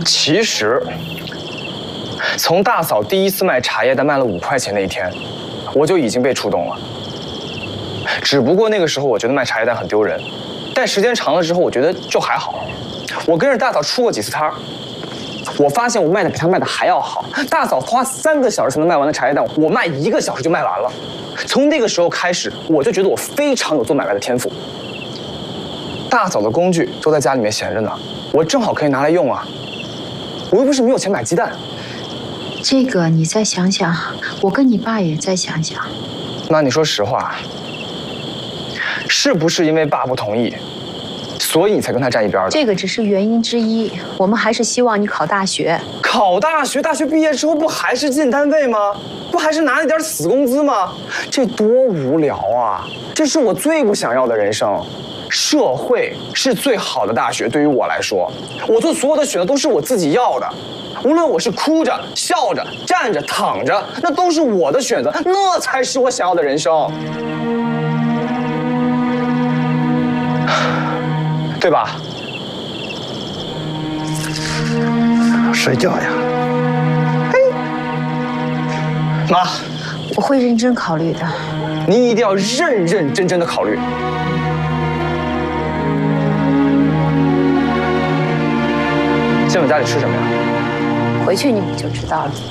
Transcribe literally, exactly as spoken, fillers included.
其实，从大嫂第一次卖茶叶蛋卖了五块钱那一天，我就已经被触动了。只不过那个时候我觉得卖茶叶蛋很丢人，但时间长了之后，我觉得就还好。我跟着大嫂出过几次摊儿，我发现我卖的比她卖的还要好。大嫂花三个小时才能卖完的茶叶蛋，我卖一个小时就卖完了。从那个时候开始，我就觉得我非常有做买卖的天赋。大嫂的工具都在家里面闲着呢，我正好可以拿来用啊。我又不是没有钱买鸡蛋。 这个你再想想，我跟你爸也再想想。 妈，你说实话，是不是因为爸不同意，所以你才跟他站一边的？ 这个只是原因之一，我们还是希望你考大学。 考大学，大学毕业之后不还是进单位吗？不还是拿那点死工资吗？这多无聊啊！这是我最不想要的人生。社会是最好的大学，对于我来说，我做所有的选择都是我自己要的。无论我是哭着、笑着、站着、躺着，那都是我的选择，那才是我想要的人生，对吧？ 睡觉呀。 嘿，妈， 我会认真考虑的。 您一定要认认真真的考虑。今晚家里吃什么呀？ 回去你们就知道了。